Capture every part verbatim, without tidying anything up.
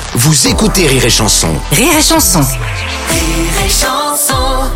Vous écoutez Rire et Chanson. Rire et Chanson. Rire et Chanson.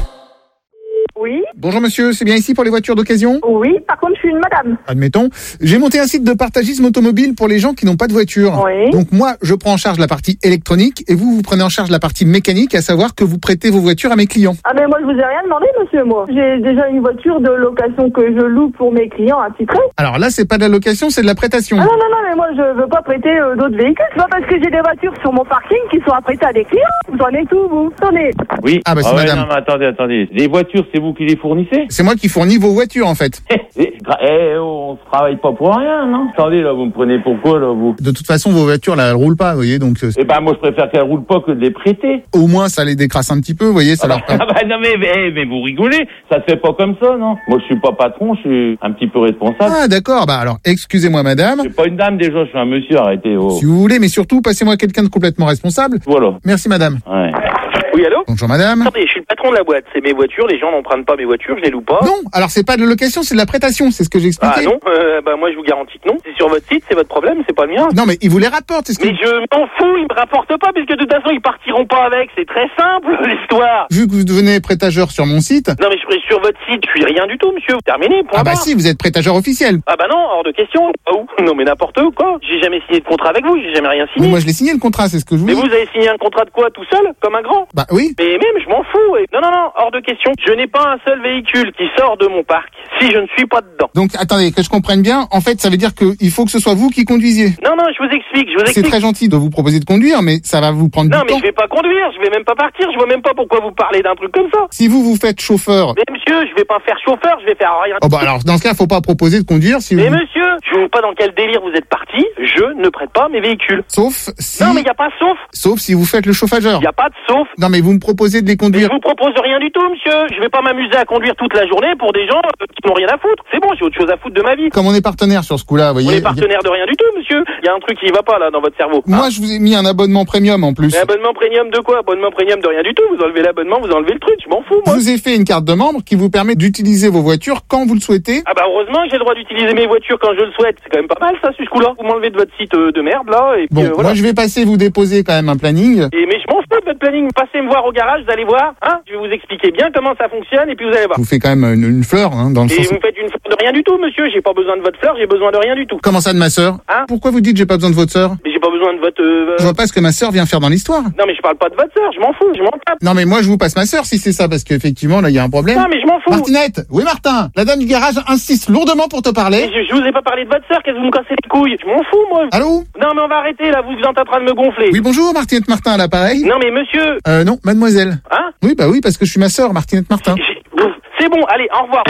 Oui, Bonjour monsieur, c'est bien ici pour les voitures d'occasion ? oui, par contre, je suis une madame. Admettons. J'ai monté un site de partagisme automobile pour les gens qui n'ont pas de voiture. Oui. Donc moi, je prends en charge la partie électronique et vous, vous prenez en charge la partie mécanique, à savoir que vous prêtez vos voitures à mes clients. Ah, mais moi, je vous ai rien demandé, monsieur, moi. J'ai déjà une voiture de location que je loue pour mes clients attitrés. Alors là, c'est pas de la location, c'est de la prêtation. Ah non, non, non, mais moi, je veux pas prêter euh, d'autres véhicules. C'est pas parce que j'ai des voitures sur mon parking qui sont apprêtées à des clients. Vous en êtes tout, vous. Attendez. Oui. Ah, bah, c'est ouais, madame. Non, mais attendez, attendez. Les voitures, c'est vous qui les fournissez? C'est moi qui fournis vos voitures en fait. Eh, eh, on se travaille pas pour rien, non? Attendez, là, vous me prenez pour quoi, là, vous? De toute façon, vos voitures là, elles roulent pas, vous voyez, donc euh, Eh ben, moi, je préfère qu'elles roulent pas que de les prêter. au moins ça les décrasse un petit peu, vous voyez, ça leur Ah permet. bah, non, mais, mais, mais vous rigolez. Ça se fait pas comme ça, non? Moi, je suis pas patron, je suis un petit peu responsable. Ah d'accord, bah alors excusez-moi madame. Je suis pas une dame, déjà, je suis un monsieur, arrêtez, oh. Si vous voulez, mais surtout passez-moi quelqu'un de complètement responsable. Voilà. Merci madame. Ouais. Oui, allô? Bonjour madame. Attendez, je suis le patron de la boîte. C'est mes voitures, les gens n'empruntent pas mes voitures, je les loue pas. Non, alors c'est pas de la location, c'est de la prêtation, c'est ce que j'ai expliqué. Ah non, euh, bah moi je vous garantis que non. C'est sur votre site, c'est votre problème, c'est pas le mien. Non mais ils vous les rapportent, c'est ce que... Mais je m'en fous, ils me rapportent pas, puisque de toute façon ils partiront pas avec, c'est très simple l'histoire. Vu que vous devenez prêtageur sur mon site... Non mais je suis sur votre site, je suis rien du tout, monsieur. Terminé, point Ah bah barre. si, vous êtes prêtageur officiel. Ah bah non, hors de question. Ah où? Non mais n'importe où, quoi. J'ai jamais signé de contrat avec vous, j'ai jamais rien Mais signé. moi je l'ai signé le contrat, c'est ce que je vous Mais dis. vous avez signé un contrat de quoi, tout seul, comme un grand? Bah oui. Mais même, je m'en fous. Et... Non, non, non, hors de question. Je n'ai pas un seul véhicule qui sort de mon parc si je ne suis pas dedans. Donc attendez, que je comprenne bien, en fait ça veut dire qu'il faut que ce soit vous qui conduisiez. Non, non, je vous explique, je vous C'est explique. très gentil de vous proposer de conduire, mais ça va vous prendre Non, du mais temps. je vais pas conduire, je vais même pas partir, je vois même pas pourquoi vous parlez d'un truc comme ça. Si vous vous faites chauffeur... Mais monsieur, je vais pas faire chauffeur, je vais faire rien. Oh bah alors dans ce cas, faut pas proposer de conduire si Mais vous... monsieur, je sais pas dans quel délire vous êtes parti, je ne prête pas mes véhicules. Sauf si... Non, mais y a pas sauf, Sauf si vous faites le chauffageur. y a pas de sauf. Non mais vous me proposez de les Mais conduire. je vous propose rien du tout, monsieur. Je vais pas m'amuser à conduire toute la journée pour des gens euh, qui n'ont rien à foutre. C'est bon, j'ai autre chose à foutre de ma vie. Comme on est partenaire sur ce coup-là, vous On voyez... est partenaire de rien du tout, monsieur. Il y a un truc qui va pas là dans votre cerveau. Moi je vous ai mis un abonnement premium en plus. Mais abonnement premium de quoi? Abonnement premium de rien du tout. Vous enlevez l'abonnement, vous enlevez le truc. Je m'en fous, Je moi. vous ai fait une carte de membre qui vous permet d'utiliser vos voitures quand vous le souhaitez. Ah bah heureusement que j'ai le droit d'utiliser mes voitures quand je le souhaite. C'est quand même pas mal ça, ce coup-là. Vous m'enlevez de votre site euh, de merde là et puis Bon, euh, voilà. moi je vais passer vous déposer quand même un planning. Et mais je m'en fous de votre planning. Passez me voir au garage, vous allez voir. Hein, je vais vous expliquer bien comment ça fonctionne et puis vous allez voir. Je vous fais quand même une, une fleur, hein, dans le Et sens... vous me faites une fleur de rien du tout, monsieur. J'ai pas besoin de votre fleur, j'ai besoin de rien du tout. Comment ça de ma sœur? Hein? Pourquoi vous dites j'ai pas besoin de votre sœur? Mais j'ai pas besoin de votre. euh, Je vois pas ce que ma sœur vient faire dans l'histoire. Non mais je parle pas de votre sœur, je m'en fous, je m'en tape. Non mais moi je vous passe ma sœur si c'est ça, parce qu'effectivement là il y a un problème. Non mais je m'en fous. Martinette! Oui Martin! La dame du garage insiste lourdement pour te Mais parler. je, je vous ai pas parlé de votre sœur, qu'est-ce que vous me cassez les couilles? Je m'en fous, moi. Allô? Non mais on va arrêter là, vous êtes en train de me gonfler. Oui bonjour Martinette Martin à l'appareil. Non mais monsieur, Euh non, mademoiselle. hein? Oui bah oui parce que je suis ma sœur Martinette Martin. J'ai- C'est bon, allez, au revoir.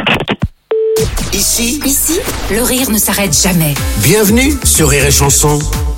Ici, Ici, le rire ne s'arrête jamais. bienvenue sur Rire et Chanson.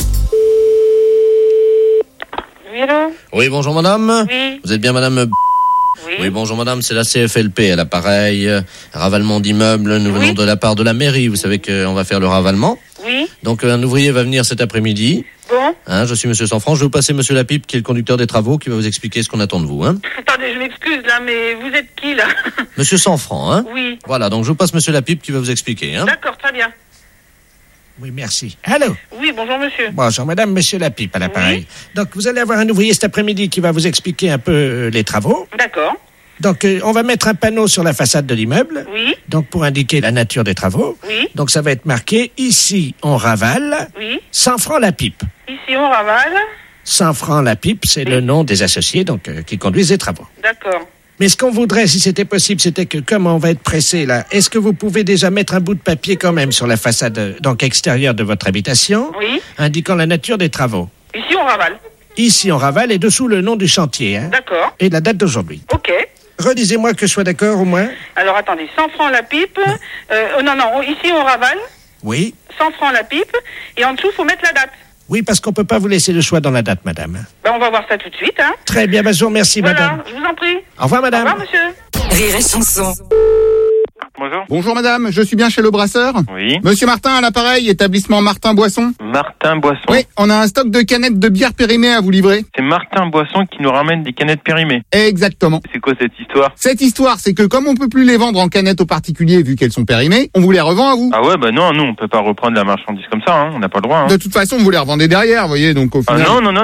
Oui, allô? Oui, bonjour madame. Oui. Vous êtes bien madame B- Oui. Oui, bonjour madame, c'est la C F L P à l'appareil. euh, Ravalement d'immeubles, nous venons Oui. de la part de la mairie. Vous savez qu'on va faire le ravalement. Oui. Donc un ouvrier va venir cet après-midi. Bon. Hein, je suis monsieur Sanfranc. Je vais vous passer monsieur Lapipe, qui est le conducteur des travaux, qui va vous expliquer ce qu'on attend de vous. Hein. Attendez, je m'excuse là, mais vous êtes qui là? Monsieur Sanfranc, hein. Oui. Voilà, donc je vous passe monsieur Lapipe qui va vous expliquer. Hein. D'accord, très bien. Oui, merci. Allô? Oui, bonjour monsieur. Bonjour, madame, monsieur Lapipe à l'appareil. Donc, vous allez avoir un ouvrier cet après-midi qui va vous expliquer un peu euh, les travaux. D'accord. Donc, euh, on va mettre un panneau sur la façade de l'immeuble. Oui. Donc, pour indiquer la nature des travaux. Oui. Donc, ça va être marqué, ici, on ravale, Oui. cent francs la pipe. Ici on ravale. cent francs la pipe, c'est le nom des associés, donc, euh, qui conduisent les travaux. D'accord. Mais ce qu'on voudrait, si c'était possible, c'était que, comme on va être pressé là, est-ce que vous pouvez déjà mettre un bout de papier quand même sur la façade, euh, donc extérieure de votre habitation, Oui. indiquant la nature des travaux? Ici on ravale. Ici, on ravale et dessous le nom du chantier, hein, D'accord. et la date d'aujourd'hui. Ok. Redisez-moi que je sois d'accord au moins. Alors attendez, cent francs la pipe. Euh, oh, non, non, ici on ravale. Oui. cent francs la pipe. Et en dessous, faut mettre la date. Oui, parce qu'on peut pas vous laisser le choix dans la date, madame. Ben on va voir ça tout de suite, hein. Très bien, ben, je vous remercie, Voilà, madame. je vous en prie. Au revoir, Au madame. revoir monsieur. Rire et Chanson. Bonjour. Bonjour madame, je suis bien chez le brasseur. Oui. Monsieur Martin à l'appareil, établissement Martin Boisson. Martin Boisson. Oui, on a un stock de canettes de bière périmée à vous livrer. C'est Martin Boisson qui nous ramène des canettes périmées. Exactement. C'est quoi cette histoire? Cette histoire, c'est que comme on peut plus les vendre en canettes aux particuliers vu qu'elles sont périmées, on vous les revend à vous. Ah ouais, bah non, nous on peut pas reprendre la marchandise comme ça, hein. On n'a pas le droit. Hein. De toute façon, vous les revendez derrière, vous voyez, donc au Ah final... non, non, non.